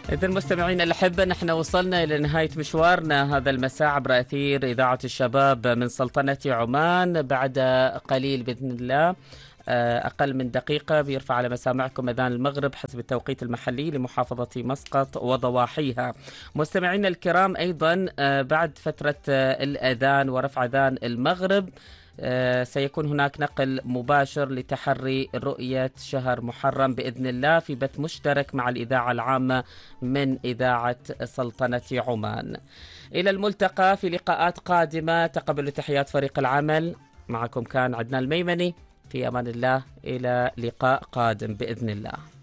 إذن مستمعينا الأحبة، نحن وصلنا إلى نهاية مشوارنا هذا المساء عبر أثير إذاعة الشباب من سلطنة عمان. بعد قليل بإذن الله، أقل من دقيقة، بيرفع على مسامعكم أذان المغرب حسب التوقيت المحلي لمحافظة مسقط وضواحيها. مستمعينا الكرام، أيضا بعد فترة الأذان ورفع أذان المغرب سيكون هناك نقل مباشر لتحري رؤية شهر محرم بإذن الله في بث مشترك مع الإذاعة العامة من إذاعة سلطنة عمان. إلى الملتقى في لقاءات قادمة. تقبلوا تحيات فريق العمل. معكم كان عدنان الميمني. في أمان الله، إلى لقاء قادم بإذن الله.